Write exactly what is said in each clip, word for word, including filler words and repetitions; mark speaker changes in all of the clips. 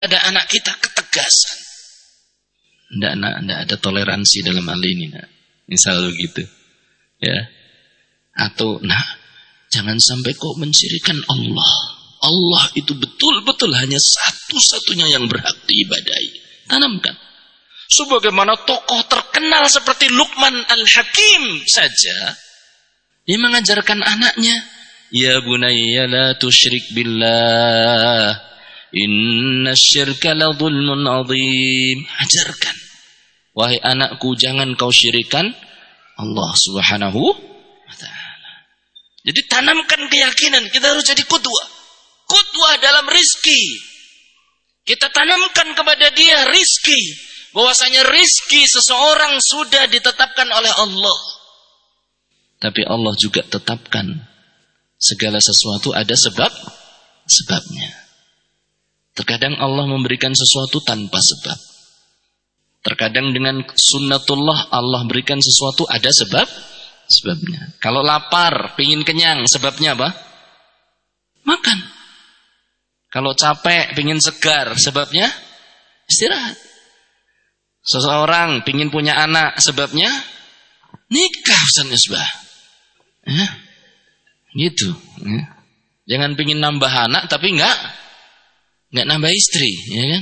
Speaker 1: pada anak kita ketegasan. Tidak, tidak ada toleransi dalam hal ini, nak. Misal begitu, ya. Atau, nah, jangan sampai kau mensyirikkan Allah. Allah itu betul-betul hanya satu-satunya yang berhak diibadahi. Tanamkan. Sebagaimana tokoh terkenal seperti Luqman Al-Hakim saja, dia mengajarkan anaknya, ya bunayya la tusyrik billah, inna syirka la dhulmun azim. Ajarkan, wahai anakku, jangan kau syirikan Allah subhanahu wa ta'ala. Jadi tanamkan keyakinan, kita harus jadi qudwah. Qudwah dalam rizki. Kita tanamkan kepada dia rizki, bahwasanya rizki seseorang sudah ditetapkan oleh Allah. Tapi Allah juga tetapkan segala sesuatu ada sebab sebabnya. Terkadang Allah memberikan sesuatu tanpa sebab. Terkadang dengan sunnatullah Allah berikan sesuatu ada sebab sebabnya. Kalau lapar, pingin kenyang, sebabnya apa? Makan. Kalau capek, pingin segar, sebabnya istirahat. Seseorang pingin punya anak, sebabnya nikah, Ustaz Misbah. Ya, gitu. Ya. Jangan pingin nambah anak, tapi enggak, enggak nambah istri, ya kan?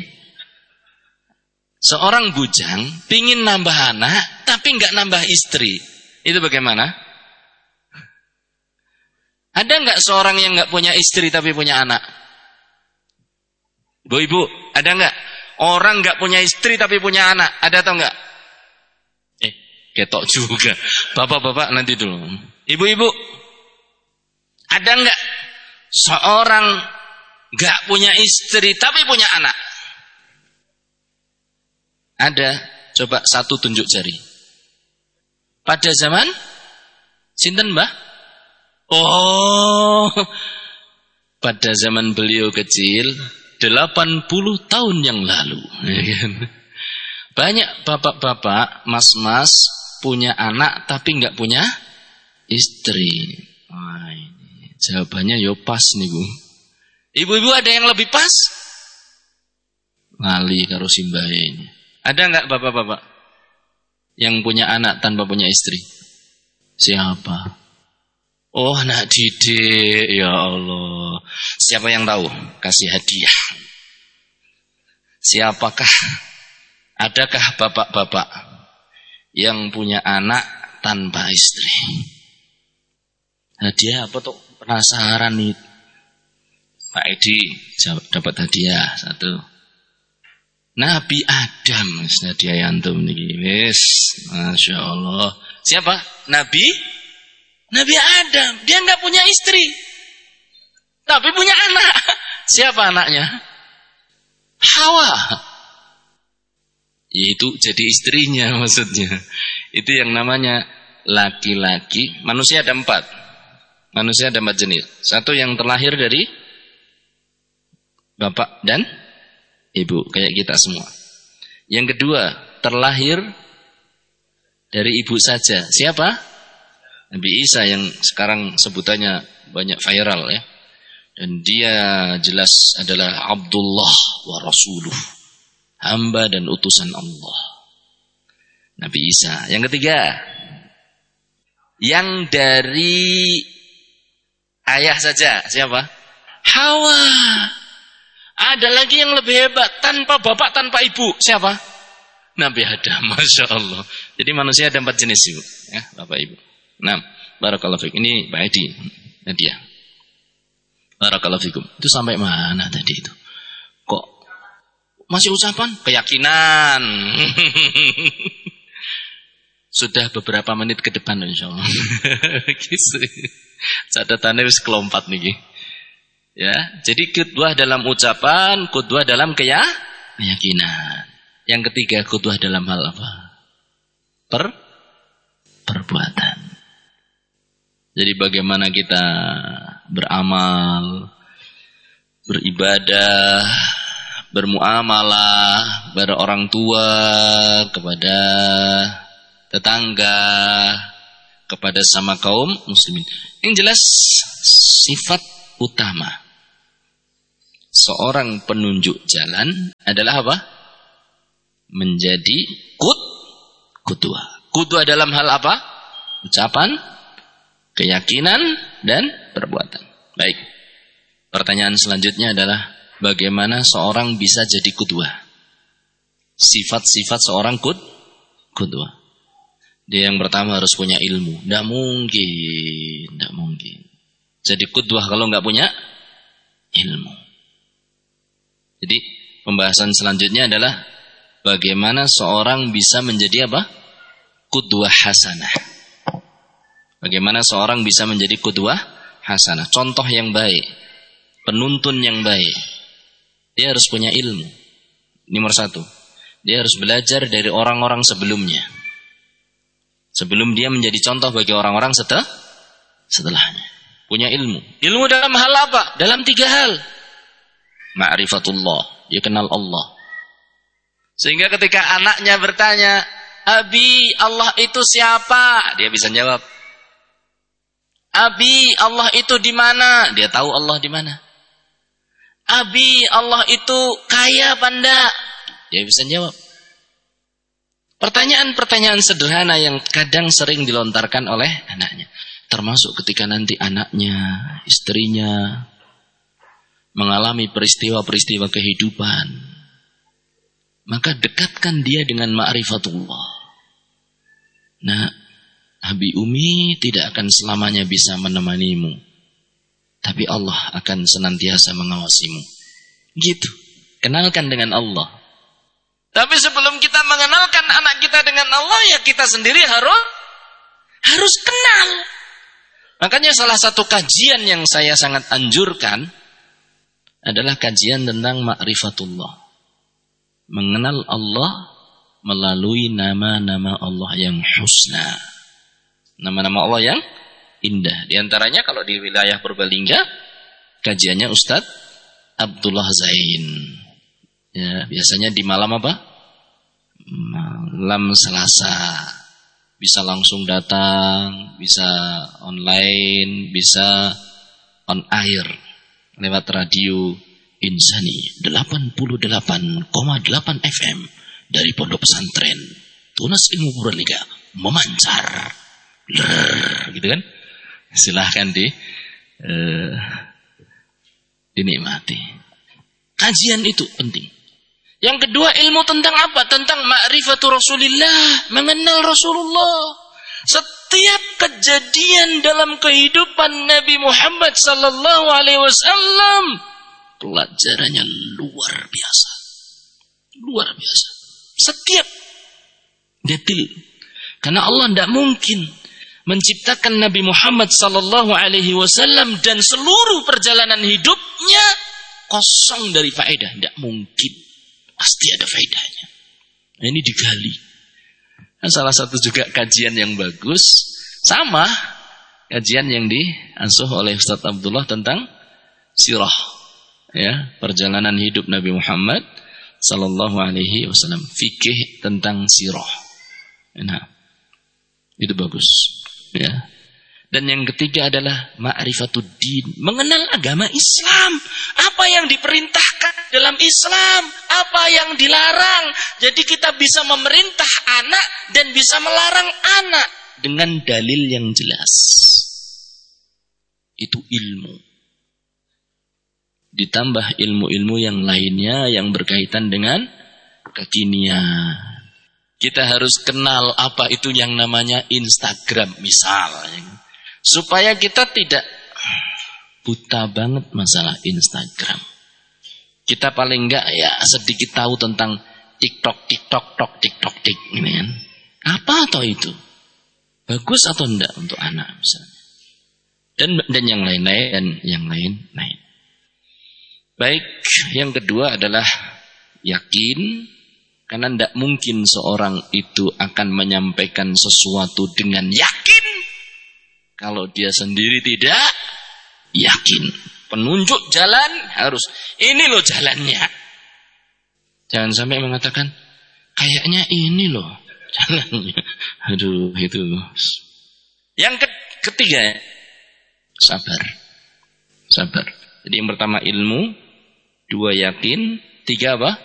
Speaker 1: Seorang bujang pingin nambah anak, tapi enggak nambah istri. Itu bagaimana? Ada enggak seorang yang enggak punya istri tapi punya anak? Bu ibu, ada enggak orang enggak punya istri tapi punya anak? Ada atau enggak? Eh, ketok juga. Bapak-bapak nanti dulu. Ibu-ibu, ada enggak seorang enggak punya istri tapi punya anak? Ada. Coba satu tunjuk jari. Pada zaman sinten, Mbah? Oh, pada zaman beliau kecil, delapan puluh tahun yang lalu. Banyak bapak-bapak, mas-mas punya anak tapi enggak punya istri. Wah, ini jawabannya yo pas nih, Bu. Ibu-ibu ada yang lebih pas? Lali karo simbahe ini. Ada enggak bapak-bapak yang punya anak tanpa punya istri? Siapa? Oh, anak didik, ya Allah. Siapa yang tahu? Kasih hadiah. Siapakah? Adakah bapak-bapak yang punya anak tanpa istri? Hadiah apa tuh? Penasaran nih. Pak Edi dapat hadiah satu. Nabi Adam, hadiah antum niki. Wis, Masya Allah. Siapa? Nabi Nabi Adam, dia enggak punya istri, tapi punya anak. Siapa anaknya? Hawa. Yaitu jadi istrinya maksudnya. Itu yang namanya laki-laki. Manusia ada empat. Manusia ada empat jenis. Satu yang terlahir dari bapak dan ibu, kayak kita semua. Yang kedua, terlahir dari ibu saja. Siapa? Nabi Isa yang sekarang sebutannya banyak viral ya. Dan dia jelas adalah Abdullah wa Rasuluh, hamba dan utusan Allah. Nabi Isa. Yang ketiga, yang dari ayah saja. Siapa? Hawa. Ada lagi yang lebih hebat, tanpa bapak, tanpa ibu. Siapa? Nabi Adam. Masya Allah. Jadi manusia ada empat jenis, ibu, ya, bapak ibu. Nah, barakallahu fikum. Ini Pak Edi, Nadia. Barakallahu fikum. Itu sampai mana tadi itu? Kok masih ucapan? Keyakinan. Sudah beberapa menit ke depan insyaallah. Catatannya wis kelompat niki. Ya, jadi qudwah dalam ucapan, qudwah dalam keyakinan. Yang ketiga, qudwah dalam hal apa? Per perbuatan. Jadi bagaimana kita beramal, beribadah, bermuamalah kepada orang tua, kepada tetangga, kepada sama kaum muslimin. Yang jelas sifat utama. seorang penunjuk jalan adalah apa? Menjadi kut, kudwa. Kudwa dalam hal apa? Ucapan, keyakinan, dan perbuatan. Baik. Pertanyaan selanjutnya adalah bagaimana seorang bisa jadi kudwa? Sifat-sifat seorang kud, kudwa. Dia yang pertama harus punya ilmu. Tidak mungkin, tidak mungkin. Jadi kudwa kalau nggak punya ilmu. Jadi pembahasan selanjutnya adalah bagaimana seorang bisa menjadi apa? Kudwa hasanah. Bagaimana seorang bisa menjadi kudwa hasanah. Contoh yang baik. Penuntun yang baik. Dia harus punya ilmu. Nomor satu. Dia harus belajar dari orang-orang sebelumnya. Sebelum dia menjadi contoh bagi orang-orang setel, setelahnya. Punya ilmu. Ilmu dalam hal apa? Dalam tiga hal. Ma'rifatullah. Dia kenal Allah. Sehingga ketika anaknya bertanya, Abi, Allah itu siapa? Dia bisa jawab. Abi, Allah itu di mana? Dia tahu Allah di mana. Abi, Allah itu kaya apa enggak? Dia bisa jawab. Pertanyaan-pertanyaan sederhana yang kadang sering dilontarkan oleh anaknya. Termasuk ketika nanti anaknya, istrinya mengalami peristiwa-peristiwa kehidupan. Maka dekatkan dia dengan ma'rifatullah. Nah, Abi Umi tidak akan selamanya bisa menemanimu. Tapi Allah akan senantiasa mengawasimu. Gitu. Kenalkan dengan Allah. Tapi sebelum kita mengenalkan anak kita dengan Allah, ya kita sendiri harus harus kenal. Makanya salah satu kajian yang saya sangat anjurkan adalah kajian tentang ma'rifatullah. Mengenal Allah melalui nama-nama Allah yang husna. Nama-nama Allah yang indah. Di antaranya kalau di wilayah Purbalingga, kajiannya Ustadz Abdullah Zain. Ya, biasanya di malam apa? Malam Selasa. Bisa langsung datang, bisa online, bisa on air lewat radio Insani delapan puluh delapan koma delapan F M dari Pondok Pesantren Tunas Ilmu Purbalingga memancar. Ler, gitu kan? Silahkan di uh, dinikmati. Kajian itu penting. Yang kedua, ilmu tentang apa? Tentang ma'rifatu Rasulillah, mengenal Rasulullah. Setiap kejadian dalam kehidupan Nabi Muhammad sallallahu alaihi wasallam pelajarannya luar biasa. Luar biasa. Setiap detil. Karena Allah tidak mungkin menciptakan Nabi Muhammad sallallahu alaihi wasallam dan seluruh perjalanan hidupnya kosong dari faedah. Tidak mungkin. Pasti ada faedahnya. Nah, ini digali. Nah, salah satu juga kajian yang bagus sama kajian yang diasuh oleh Ustaz Abdullah tentang sirah, ya, perjalanan hidup Nabi Muhammad sallallahu alaihi wasallam, fikih tentang sirah. Nah, itu bagus, ya. Dan yang ketiga adalah ma'rifatuddin, mengenal agama Islam. Apa yang diperintahkan dalam Islam, apa yang dilarang. Jadi kita bisa memerintah anak dan bisa melarang anak dengan dalil yang jelas. Itu ilmu. Ditambah ilmu-ilmu yang lainnya yang berkaitan dengan kekinian. Kita harus kenal apa itu yang namanya Instagram misalnya. Supaya kita tidak buta banget masalah Instagram. Kita paling enggak ya sedikit tahu tentang TikTok, TikTok, tok, TikTok, tik, ini kan. Apa atau itu? Bagus atau enggak untuk anak misalnya. Dan dan yang lain-lain dan yang lain-lain. Baik, yang kedua adalah yakin, karena tidak mungkin seorang itu akan menyampaikan sesuatu dengan yakin kalau dia sendiri tidak yakin. Penunjuk jalan harus, ini loh jalannya. Jangan sampai mengatakan, kayaknya ini loh jalannya. Aduh, itu. Yang ketiga, sabar. Sabar. Jadi yang pertama ilmu, dua yakin, tiga apa?